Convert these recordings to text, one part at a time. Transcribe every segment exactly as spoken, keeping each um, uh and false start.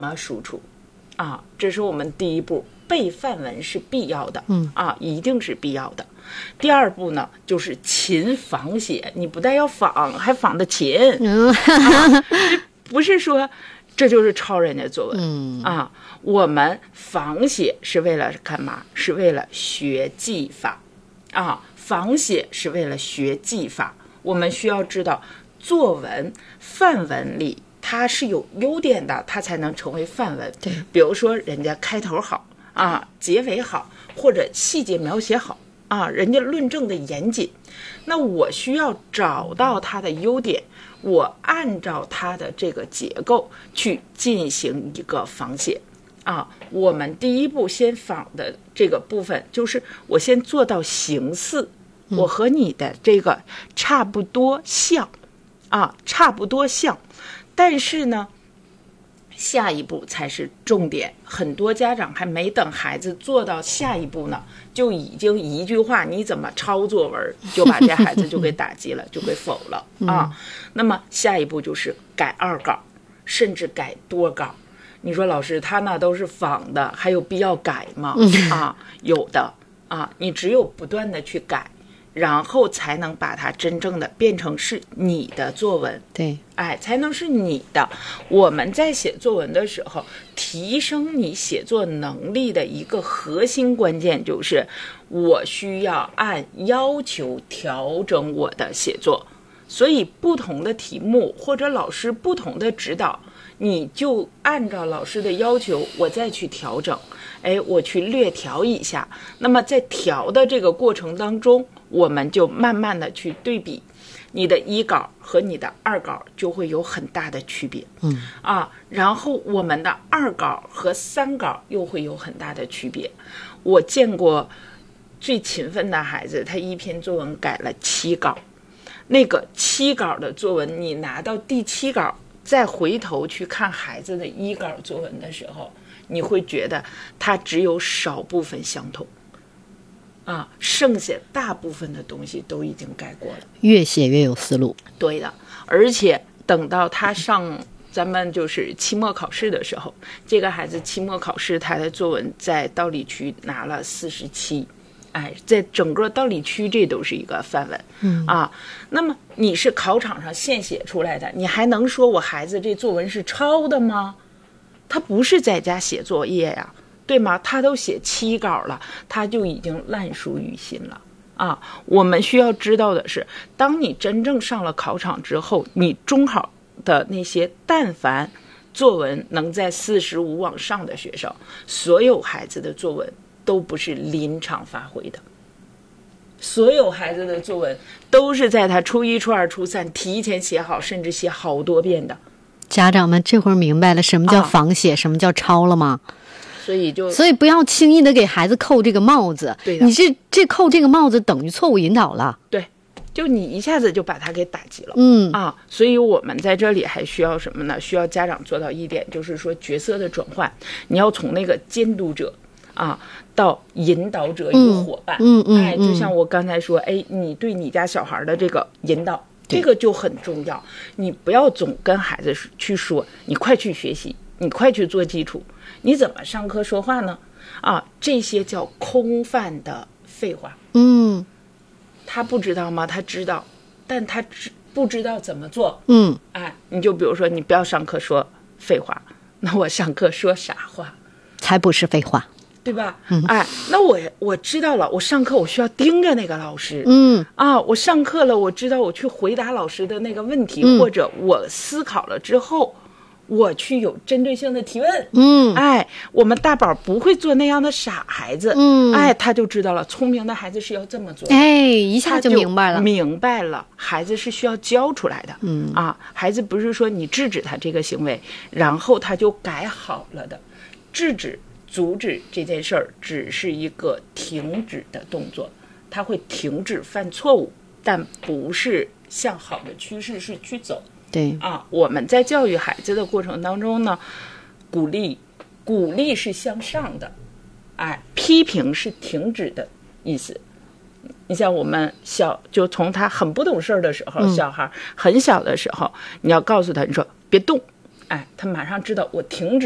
么输出啊？这是我们第一步，背范文是必要的，嗯啊，一定是必要的。第二步呢，就是勤仿写，你不但要仿，还仿的勤，嗯啊、不是说这就是抄人家作文，嗯啊，我们仿写是为了干嘛？是为了学技法，啊，仿写是为了学技法。我们需要知道，作文范文里它是有优点的，它才能成为范文。 对， 比如说人家开头好啊，结尾好，或者细节描写好啊，人家论证的严谨。那我需要找到它的优点，我按照它的这个结构去进行一个仿写啊。我们第一步先仿的这个部分，就是我先做到形似，我和你的这个差不多像啊，差不多像。但是呢，下一步才是重点。很多家长还没等孩子做到下一步呢，就已经一句话你怎么抄作文，就把这孩子就给打击了，就给否了啊。那么下一步就是改二稿，甚至改多稿。你说老师他那都是仿的，还有必要改吗？啊，有的啊，你只有不断的去改，然后才能把它真正的变成是你的作文。 对， 哎，才能是你的。我们在写作文的时候，提升你写作能力的一个核心关键就是，我需要按要求调整我的写作。所以不同的题目或者老师不同的指导，你就按照老师的要求，我再去调整。哎，我去略调一下。那么在调的这个过程当中，我们就慢慢的去对比，你的一稿和你的二稿就会有很大的区别。嗯啊，然后我们的二稿和三稿又会有很大的区别。我见过最勤奋的孩子，他一篇作文改了七稿。那个七稿的作文，你拿到第七稿再回头去看孩子的一稿作文的时候，你会觉得它只有少部分相同啊，剩下大部分的东西都已经改过了。 越写越有思路。 对的，而且等到他上咱们就是期末考试的时候，这个孩子期末考试他的作文在道理区拿了四十七。哎，在整个道理区这都是一个范文，嗯啊，那么你是考场上现写出来的，你还能说我孩子这作文是抄的吗？他不是在家写作业呀，对吗？他都写七稿了，他就已经烂熟于心了啊。我们需要知道的是，当你真正上了考场之后，你中考的那些但凡作文能在四十五往上的学生，所有孩子的作文都不是临场发挥的，所有孩子的作文都是在他初一、初二、初三提前写好，甚至写好多遍的。 家长们这会儿明白了什么叫仿写、啊、什么叫抄了吗？ 所以就所以不要轻易的给孩子扣这个帽子。 对的， 你这这扣这个帽子等于错误引导了。 对，就你一下子就把他给打击了。 嗯啊，所以我们在这里还需要什么呢？需要家长做到一点，就是说角色的转换，你要从那个监督者啊，到引导者与伙伴， 嗯嗯， 哎，就像我刚才说，哎，你对你家小孩的这个引导，这个就很重要。你不要总跟孩子去说，你快去学习，你快去做基础，你怎么上课说话呢？啊，这些叫空泛的废话。 嗯， 他不知道吗？他知道，但他不知道怎么做。 嗯， 哎，你就比如说，你不要上课说废话，那我上课说啥话？ 才不是废话。 对吧？嗯，哎，那我我知道了，我上课我需要盯着那个老师， 嗯啊，我上课了，我知道我去回答老师的那个问题， 嗯、 或者我思考了之后，我去有针对性的提问， 嗯， 哎，我们大宝不会做那样的傻孩子， 嗯， 哎，他就知道了，聪明的孩子是要这么做的， 哎，一下就明白了， 明白了，孩子是需要教出来的， 嗯啊，孩子不是说你制止他这个行为，然后他就改好了的，制止。阻止这件事儿只是一个停止的动作，它会停止犯错误，但不是向好的趋势是去走。 对啊，我们在教育孩子的过程当中呢，鼓励，鼓励是向上的，哎，批评是停止的意思。你像我们小，就从他很不懂事儿的时候，嗯、小孩很小的时候，你要告诉他，你说别动，哎，他马上知道我停止。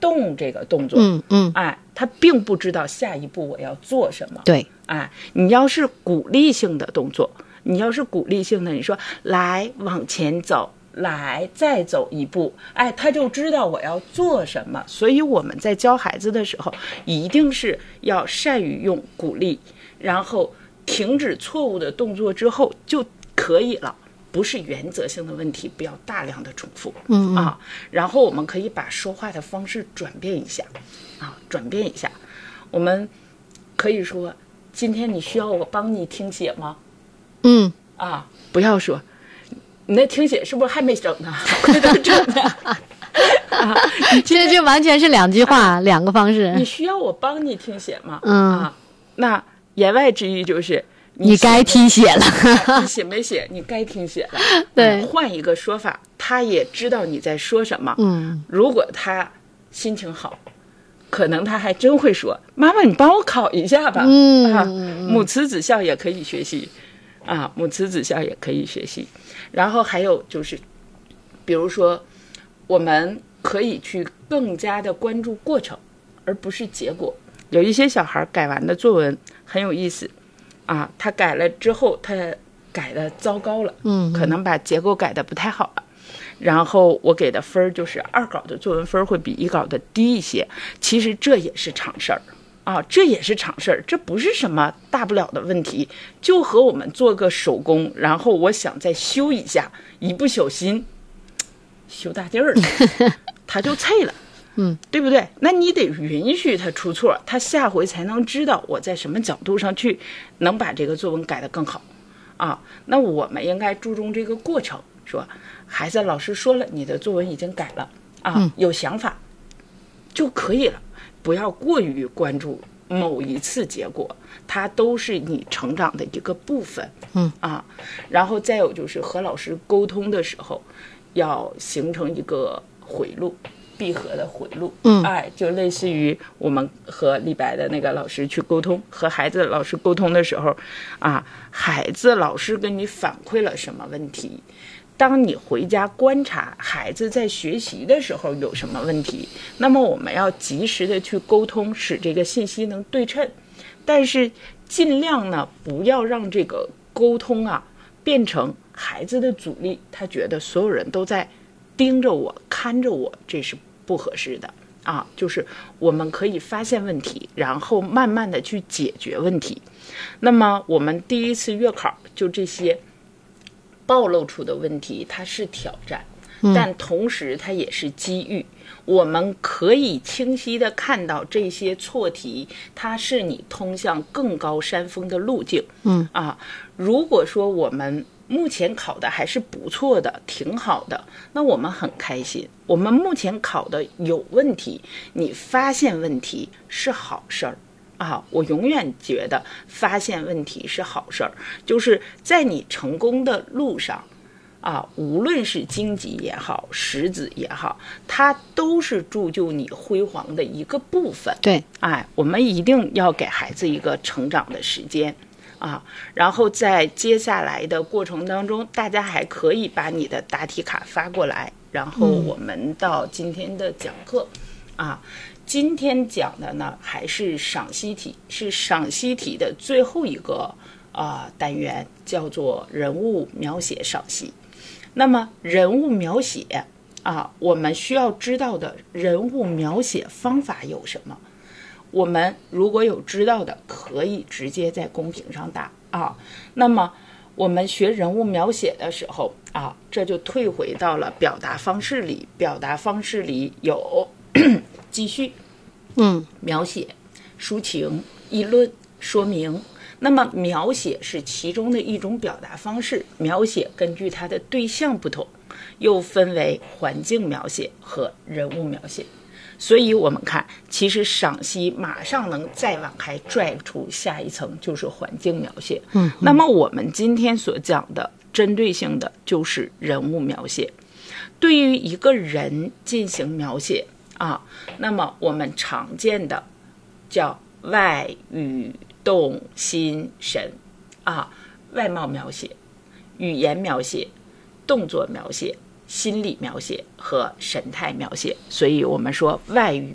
动这个动作， 嗯嗯， 哎，他并不知道下一步我要做什么。 对， 哎，你要是鼓励性的动作，你要是鼓励性的，你说来往前走，来再走一步，哎，他就知道我要做什么。所以我们在教孩子的时候，一定是要善于用鼓励，然后停止错误的动作之后就可以了。不是原则性的问题，不要大量的重复， 嗯嗯啊，然后我们可以把说话的方式转变一下，啊，转变一下，我们可以说，今天你需要我帮你听写吗？ 嗯啊，不要说，你那听写是不是还没整呢？快点整呢！啊， 这这完全是两句话，啊、两个方式。 你需要我帮你听写吗？ 嗯啊，那言外之意就是。 你该听写了， 你写没写？你该听写了。 对， 换一个说法，他也知道你在说什么。 嗯， 如果他心情好，可能他还真会说：“妈妈，你帮我考一下吧。” 嗯啊，母慈子孝也可以学习，啊，母慈子孝也可以学习。然后还有就是，比如说，我们可以去更加的关注过程，而不是结果。有一些小孩改完的作文很有意思。啊，他改了之后，他改的糟糕了， 嗯， 可能把结构改的不太好了。然后我给的分儿就是二稿的作文分会比一稿的低一些。其实这也是常事儿啊，这也是常事儿，这不是什么大不了的问题。就和我们做个手工，然后我想再修一下，一不小心修大劲儿了，他就脆了。 嗯， 对不对？那你得允许他出错，他下回才能知道我在什么角度上去能把这个作文改得更好啊。那我们应该注重这个过程，说孩子，老师说了，你的作文已经改了啊， 嗯、 有想法就可以了，不要过于关注某一次结果，它都是你成长的一个部分。 嗯啊，然后再有就是和老师沟通的时候，要形成一个回路。闭合的回路， 嗯， 哎，就类似于我们和李白的那个老师去沟通，和孩子老师沟通的时候，啊，孩子老师跟你反馈了什么问题，当你回家观察孩子在学习的时候有什么问题，那么我们要及时的去沟通，使这个信息能对称，但是尽量呢不要让这个沟通啊变成孩子的阻力，他觉得所有人都在盯着我看着我，这是不合适的啊。就是我们可以发现问题，然后慢慢的去解决问题。那么我们第一次月考就这些暴露出的问题，它是挑战，但同时它也是机遇。我们可以清晰地看到这些错题，它是你通向更高山峰的路径。 嗯啊，如果说我们目前考的还是不错的，挺好的，那我们很开心。我们目前考的有问题，你发现问题是好事儿啊！我永远觉得发现问题是好事儿，就是在你成功的路上啊，无论是荆棘也好，石子也好，它都是铸就你辉煌的一个部分。 对， 哎，我们一定要给孩子一个成长的时间。啊，然后在接下来的过程当中，大家还可以把你的答题卡发过来，然后我们到今天的讲课。嗯、啊，今天讲的呢还是赏析题，是赏析题的最后一个啊、呃、单元，叫做人物描写赏析。那么人物描写啊，我们需要知道的人物描写方法有什么？我们如果有知道的，可以直接在公屏上打啊。那么我们学人物描写的时候啊，这就退回到了表达方式里。表达方式里有记叙、 嗯， 描写、抒情、议论、说明。那么描写是其中的一种表达方式，描写根据它的对象不同，又分为环境描写和人物描写。所以我们看，其实赏析马上能再往开拽出下一层，就是环境描写。 嗯， 那么我们今天所讲的针对性的就是人物描写。对于一个人进行描写啊，那么我们常见的叫外语动心神啊，外貌描写、语言描写、动作描写、心理描写和神态描写。所以我们说外语